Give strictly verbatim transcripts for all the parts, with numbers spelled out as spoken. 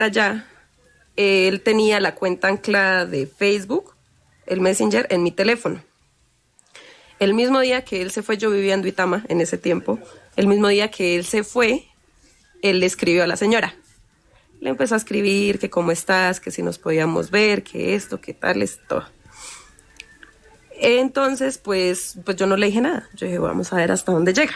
allá, él tenía la cuenta anclada de Facebook, el Messenger, en mi teléfono. El mismo día que él se fue, yo vivía en Duitama en ese tiempo, el mismo día que él se fue, él le escribió a la señora. Le empezó a escribir que cómo estás, que si nos podíamos ver, que esto, que tal, esto. Entonces, pues, pues yo no le dije nada. Yo dije, vamos a ver hasta dónde llega.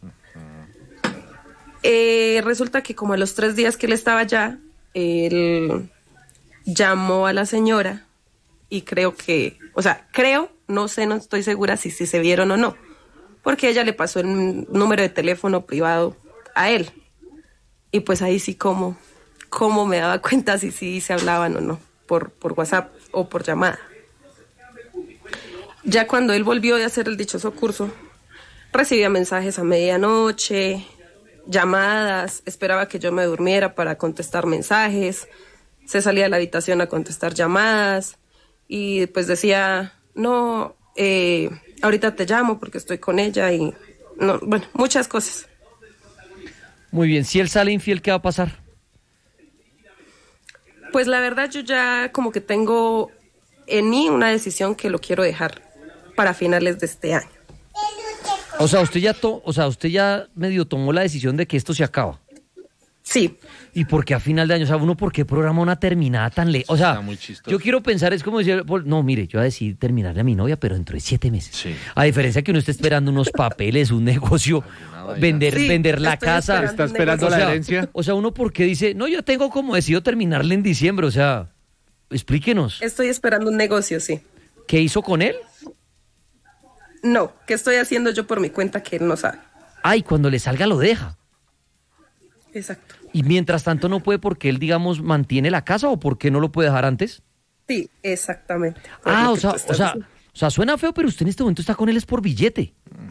Eh, resulta que como a los tres días que él estaba allá, él llamó a la señora y creo que, o sea, creo, no sé, no estoy segura si, si se vieron o no, porque ella le pasó el número de teléfono privado a él. Y pues ahí sí como, como me daba cuenta si sí se hablaban o no, por, por WhatsApp o por llamada. Ya cuando él volvió de hacer el dichoso curso, recibía mensajes a medianoche, llamadas, esperaba que yo me durmiera para contestar mensajes, se salía de la habitación a contestar llamadas y pues decía, no, eh, ahorita te llamo porque estoy con ella y no, bueno, muchas cosas. Muy bien, si él sale infiel, ¿qué va a pasar? Pues la verdad yo ya como que tengo en mí una decisión que lo quiero dejar para finales de este año. O sea, usted ya to, o sea, usted ya medio tomó la decisión de que esto se acaba. Sí. ¿Y por qué a final de año? O sea, uno, ¿por qué programa una terminada tan lejos? O sea, yo quiero pensar, es como decir, no, mire, yo voy a decidir terminarle a mi novia, pero dentro de siete meses. Sí. A diferencia que uno esté esperando unos papeles, un negocio, vender, sí, vender la casa. ¿Está esperando la herencia? O sea, uno, ¿por qué dice, no, yo tengo como decidido terminarle en diciembre? O sea, explíquenos. Estoy esperando un negocio, sí. ¿Qué hizo con él? No, ¿qué estoy haciendo yo por mi cuenta que él no sabe? Ay, cuando le salga lo deja. Exacto. Y mientras tanto no puede porque él, digamos, mantiene la casa o porque no lo puede dejar antes. Sí, exactamente. Ah, o sea, o sea, o sea, suena feo, pero usted en este momento está con él es por billete.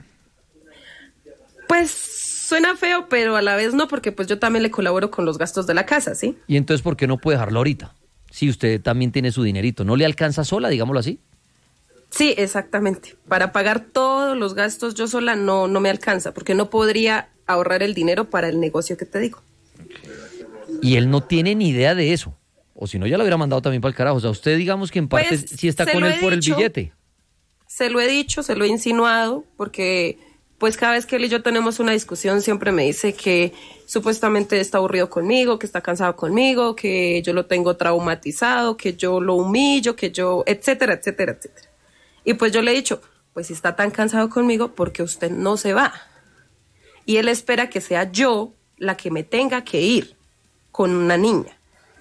Pues suena feo, pero a la vez no, porque pues yo también le colaboro con los gastos de la casa, ¿sí? Y entonces, ¿por qué no puede dejarlo ahorita? Si usted también tiene su dinerito, ¿no le alcanza sola, digámoslo así? Sí, exactamente. Para pagar todos los gastos yo sola no, no me alcanza, porque no podría ahorrar el dinero para el negocio que te digo. Y él no tiene ni idea de eso. O si no, ya lo hubiera mandado también para el carajo. O sea, usted digamos que en parte Pues, sí está con él por el billete. Se lo he dicho, se lo he insinuado, porque pues cada vez que él y yo tenemos una discusión siempre me dice que supuestamente está aburrido conmigo, que está cansado conmigo, que yo lo tengo traumatizado, que yo lo humillo, que yo, etcétera, etcétera, etcétera. Y pues yo le he dicho, pues si está tan cansado conmigo, ¿por qué usted no se va? Y él espera que sea yo la que me tenga que ir con una niña.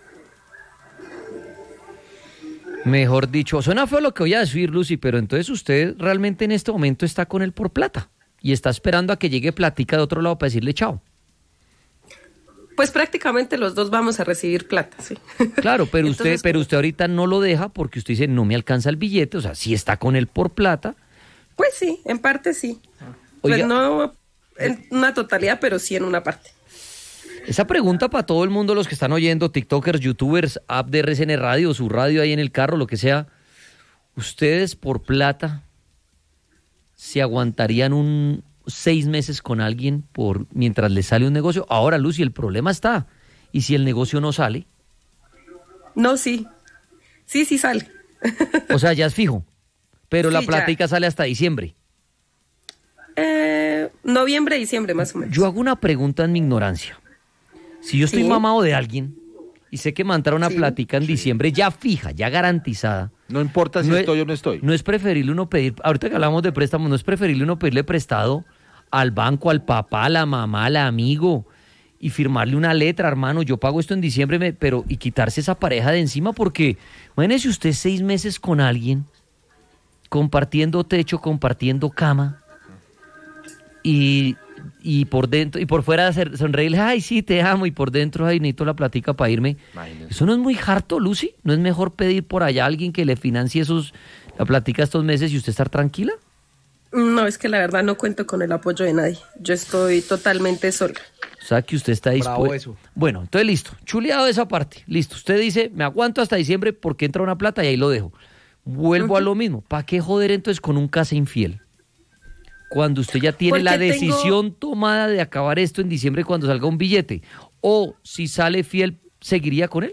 Mejor dicho, suena feo lo que voy a decir, Lucy, pero entonces usted realmente en este momento está con él por plata y está esperando a que llegue platica de otro lado para decirle chao. Pues prácticamente los dos vamos a recibir plata, sí. Claro, pero Entonces, usted, pero usted ahorita no lo deja porque usted dice no me alcanza el billete, o sea, si está con él por plata. Pues sí, en parte sí. Oiga, pues no en una totalidad, pero sí en una parte. Esa pregunta para todo el mundo, los que están oyendo, tiktokers, youtubers, app de R C N Radio, su radio ahí en el carro, lo que sea. ¿Ustedes por plata se aguantarían un seis meses con alguien por mientras le sale un negocio? Ahora, Lucy, el problema está. ¿Y si el negocio no sale? No, sí. Sí, sí sale. O sea, ya es fijo. Pero sí, la plática ya. sale hasta diciembre. Eh, noviembre, diciembre, más o menos. Yo hago una pregunta en mi ignorancia. Si yo estoy sí. mamado de alguien y sé que me entra una sí. plática en sí. diciembre ya fija, ya garantizada. No importa si no estoy es, o no estoy. No es preferible uno pedir, ahorita que hablamos de préstamos, no es preferible uno pedirle prestado al banco, al papá, a la mamá, al amigo y firmarle una letra, hermano, yo pago esto en diciembre, me, pero y quitarse esa pareja de encima porque, imagínese usted seis meses con alguien, compartiendo techo, compartiendo cama y... y por dentro y por fuera hacer, sonreírle, ay, sí, te amo, y por dentro, ay, necesito la platica para irme. Imagínese. ¿Eso no es muy harto, Lucy? ¿No es mejor pedir por allá a alguien que le financie esos, la platica estos meses y usted estar tranquila? No, es que la verdad no cuento con el apoyo de nadie. Yo estoy totalmente sola. O sea, que usted está dispuesto. Bueno, entonces listo, chuleado esa parte, listo. Usted dice, me aguanto hasta diciembre porque entra una plata y ahí lo dejo. Vuelvo uh-huh. a lo mismo. ¿Para qué joder entonces con un casa infiel? Cuando usted ya tiene Porque la decisión tengo... tomada de acabar esto en diciembre cuando salga un billete. O si sale fiel, ¿seguiría con él?